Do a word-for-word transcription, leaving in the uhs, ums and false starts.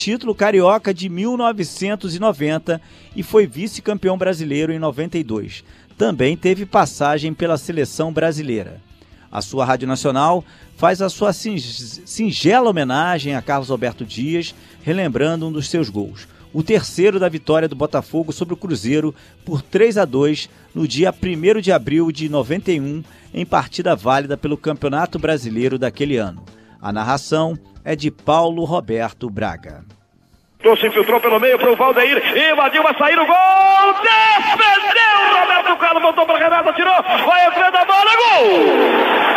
Título carioca de mil novecentos e noventa e foi vice-campeão brasileiro em noventa e dois. Também teve passagem pela seleção brasileira. A sua Rádio Nacional faz a sua singela homenagem a Carlos Alberto Dias, relembrando um dos seus gols. O terceiro da vitória do Botafogo sobre o Cruzeiro por três a dois no dia primeiro de abril de noventa e um, em partida válida pelo Campeonato Brasileiro daquele ano. A narração é de Paulo Roberto Braga. Se infiltrou pelo meio para o Valdeir, invadiu, vai sair o gol, defendeu, Roberto Carlos, voltou para Renato, tirou, vai entrando a bola, gol!